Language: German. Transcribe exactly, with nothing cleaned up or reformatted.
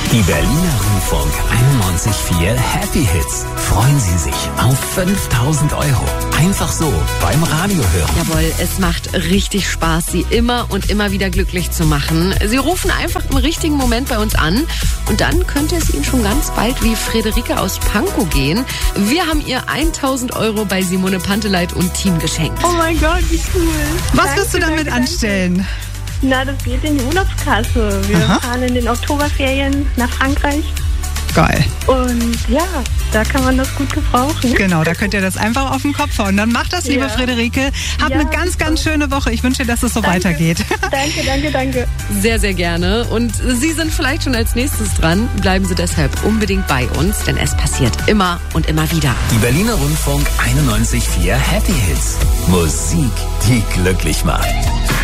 Die Berliner Rundfunk einundneunzig Komma vier Happy Hits. Freuen Sie sich auf fünftausend Euro. Einfach so beim Radio hören. Jawohl, es macht richtig Spaß, Sie immer und immer wieder glücklich zu machen. Sie rufen einfach im richtigen Moment bei uns an und dann könnte es Ihnen schon ganz bald wie Friederike aus Pankow gehen. Wir haben ihr tausend Euro bei Simone Panteleit und Team geschenkt. Oh mein Gott, wie cool. Was Danke, wirst du damit danke, anstellen? Danke. Na, das geht in die Urlaubskasse. Wir Aha. fahren in den Oktoberferien nach Frankreich. Geil. Und ja, da kann man das gut gebrauchen. Genau, da könnt ihr das einfach auf den Kopf hauen. Dann macht das, liebe Ja. Friederike. Habt Ja, eine ganz, ganz schöne Woche. Ich wünsche dir, dass es so Danke. weitergeht. Danke, danke, danke. Sehr, sehr gerne. Und Sie sind vielleicht schon als nächstes dran. Bleiben Sie deshalb unbedingt bei uns, denn es passiert immer und immer wieder. Die Berliner Rundfunk einundneunzig Komma vier Happy Hits. Musik, die glücklich macht.